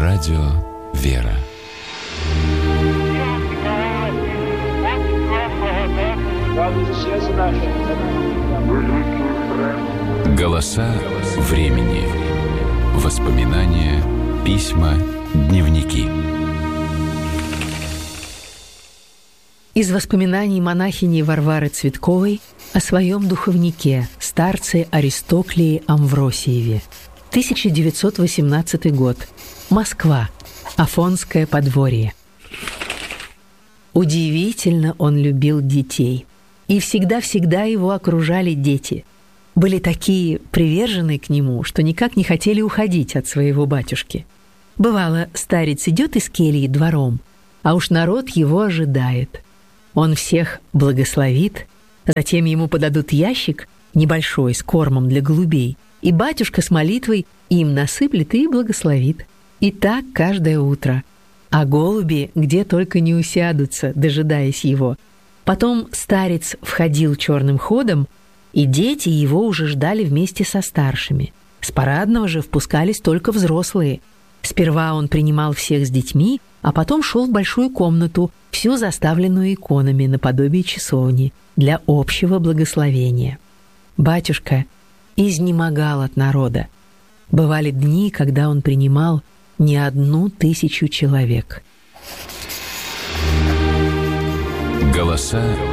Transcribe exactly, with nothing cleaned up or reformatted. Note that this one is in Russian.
Радио «Вера». Голоса времени. Воспоминания, письма, дневники. Из воспоминаний монахини Варвары Цветковой о своем духовнике, старце Аристоклии Амвросиеве. тысяча девятьсот восемнадцатый год. Москва. Афонское подворье. Удивительно он любил детей. И всегда-всегда его окружали дети. Были такие приверженные к нему, что никак не хотели уходить от своего батюшки. Бывало, старец идет из кельи двором, а уж народ его ожидает. Он всех благословит, затем ему подадут ящик небольшой с кормом для голубей, и батюшка с молитвой им насыплет и благословит. И так каждое утро. А голуби где только не усядутся, дожидаясь его. Потом старец входил черным ходом, и дети его уже ждали вместе со старшими. С парадного же впускались только взрослые. Сперва он принимал всех с детьми, а потом шел в большую комнату, всю заставленную иконами наподобие часовни, для общего благословения. Батюшка изнемогал от народа. Бывали дни, когда он принимал не одну тысячу человек. Голоса